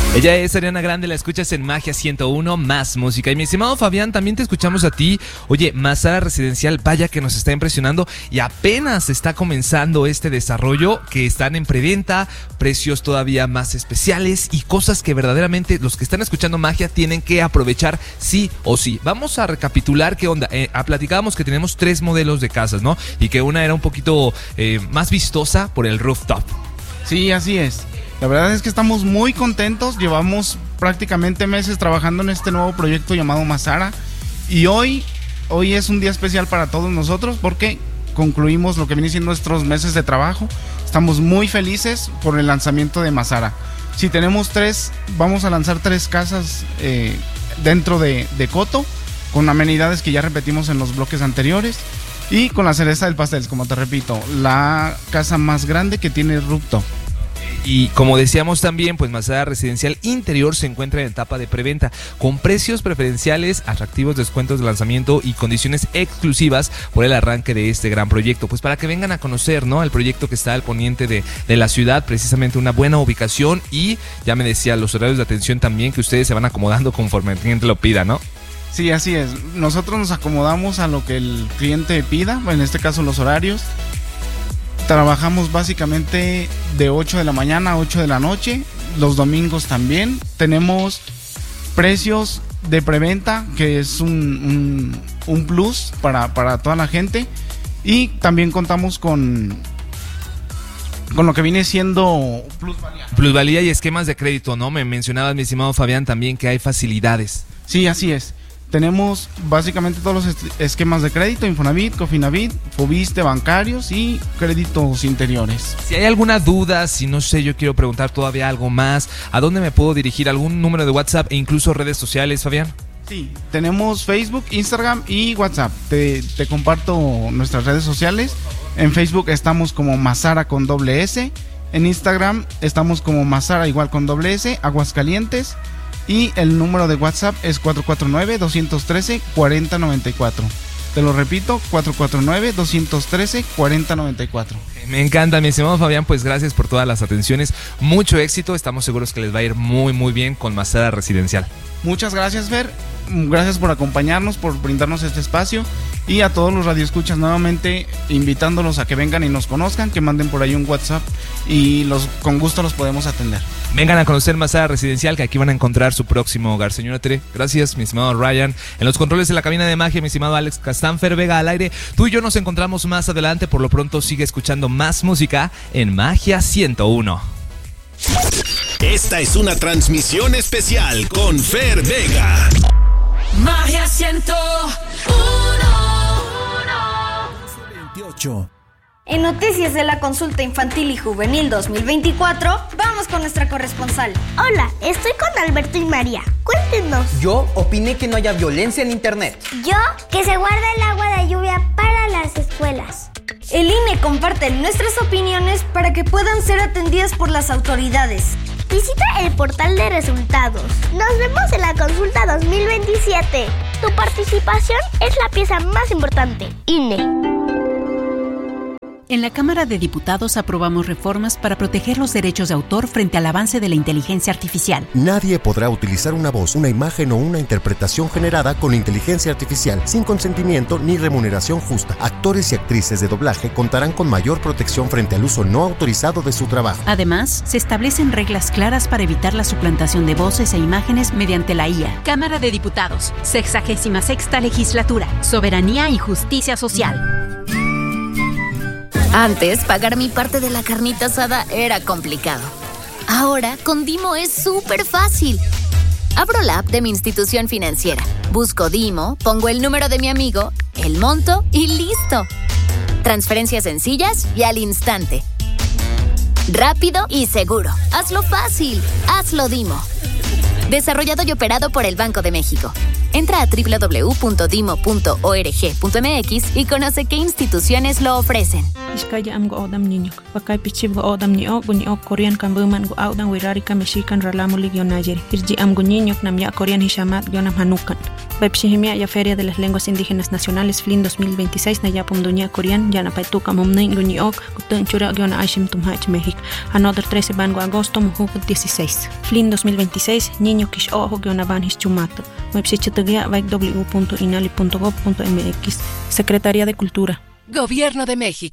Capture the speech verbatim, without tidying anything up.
Ella es Ariana Grande, la escuchas en Magia ciento uno, más música. Y mi estimado Fabián, también te escuchamos a ti. Oye, Mazara Residencial, vaya que nos está impresionando y apenas está comenzando este desarrollo, que están en preventa, precios todavía más especiales y cosas que verdaderamente los que están escuchando Magia tienen que aprovechar sí o sí. Vamos a recapitular qué onda. Eh, platicábamos que tenemos tres modelos de casas, ¿no? Y que una era un poquito eh, más vistosa por el rooftop. Sí, así es. La verdad es que estamos muy contentos, llevamos prácticamente meses trabajando en este nuevo proyecto llamado Mazara y hoy, hoy es un día especial para todos nosotros porque concluimos lo que viene siendo nuestros meses de trabajo. Estamos muy felices por el lanzamiento de Mazara. Si tenemos tres, vamos a lanzar tres casas eh, dentro de, de Coto, con amenidades que ya repetimos en los bloques anteriores y con la cereza del pastel, como te repito, la casa más grande que tiene rooftop. Y como decíamos también, pues Mazara Residencial Interior se encuentra en etapa de preventa con precios preferenciales, atractivos descuentos de lanzamiento y condiciones exclusivas por el arranque de este gran proyecto. Pues para que vengan a conocer, ¿no?, el proyecto que está al poniente de, de la ciudad, precisamente una buena ubicación y ya me decía los horarios de atención también que ustedes se van acomodando conforme el cliente lo pida, ¿no? Sí, así es. Nosotros nos acomodamos a lo que el cliente pida, en este caso los horarios. Trabajamos básicamente de ocho de la mañana a ocho de la noche, los domingos también. Tenemos precios de preventa, que es un, un, un plus para, para toda la gente. Y también contamos con, con lo que viene siendo plusvalía. Plusvalía y esquemas de crédito, ¿no? Me mencionabas, mi estimado Fabián, también que hay facilidades. Sí, así es. Tenemos básicamente todos los esquemas de crédito: Infonavit, Cofinavit, Fobiste, bancarios y créditos interiores. Si hay alguna duda, si no sé, yo quiero preguntar todavía algo más, ¿a dónde me puedo dirigir? ¿Algún número de WhatsApp e incluso redes sociales, Fabián? Sí, tenemos Facebook, Instagram y WhatsApp. Te, te comparto nuestras redes sociales. En Facebook estamos como Mazara con doble S. En Instagram estamos como Mazara igual con doble S, Aguascalientes. Y el número de WhatsApp es cuatro cuatro nueve, dos uno tres, cuatro cero nueve cuatro. Te lo repito, cuatro cuatro nueve, dos uno tres, cuatro cero nueve cuatro. Me encanta, mi estimado Fabián, pues gracias por todas las atenciones. Mucho éxito, estamos seguros que les va a ir muy muy bien con Mazara Residencial. Muchas gracias, Fer. Gracias por acompañarnos, por brindarnos este espacio. Y a todos los radioescuchas nuevamente invitándolos a que vengan y nos conozcan, que manden por ahí un WhatsApp y los con gusto los podemos atender. Vengan a conocer Mazara Residencial, que aquí van a encontrar su próximo hogar. Señora Tere, gracias, mi estimado Ryan. En los controles de la cabina de Magia, mi estimado Alex Castanfer, Vega al aire. Tú y yo nos encontramos más adelante. Por lo pronto sigue escuchando más música en Magia ciento uno. Esta es una transmisión especial con Fer Vega. Magia ciento uno. veintiocho. En Noticias de la Consulta Infantil y Juvenil dos mil veinticuatro, vamos con nuestra corresponsal. Hola, estoy con Alberto y María. Cuéntenos. Yo opiné que no haya violencia en internet. Yo, que se guarda el agua de lluvia para las escuelas. El I N E comparte nuestras opiniones para que puedan ser atendidas por las autoridades. Visita el portal de resultados. Nos vemos en la consulta dos mil veintisiete. Tu participación es la pieza más importante. I N E. En la Cámara de Diputados aprobamos reformas para proteger los derechos de autor frente al avance de la inteligencia artificial. Nadie podrá utilizar una voz, una imagen o una interpretación generada con inteligencia artificial sin consentimiento ni remuneración justa. Actores y actrices de doblaje contarán con mayor protección frente al uso no autorizado de su trabajo. Además, se establecen reglas claras para evitar la suplantación de voces e imágenes mediante la I A. Cámara de Diputados, sexagésima sexta legislatura, soberanía y justicia social. Antes, pagar mi parte de la carnita asada era complicado. Ahora, con Dimo es súper fácil. Abro la app de mi institución financiera, busco Dimo, pongo el número de mi amigo, el monto y listo. Transferencias sencillas y al instante. Rápido y seguro. Hazlo fácil. Hazlo Dimo. Desarrollado y operado por el Banco de México. Entra a doble u doble u doble u punto dimo punto org punto m x y conoce qué instituciones lo ofrecen. Iskaya am go odam niño. Bakay pichib go odam ni o, ni o Korean kan buman go audan wirarika mexican ralamulig yonayeri. Irji am go niño nam ya Korean hishamat yonam hanukan. Baipshihimia ya Feria de las Lenguas Indígenas Nacionales F L I N dos mil veintiséis na yapum dunia Korean yana paituka momnein go ni ok gutun chura yona ashim tumhach México. Another trece van go agosto mujuk dieciséis. F L I N dos mil veintiséis niño kish ojo yona van his chumato. Baipshichatugia baik w punto inali punto gov punto m x. Secretaría de Cultura. Gobierno de México.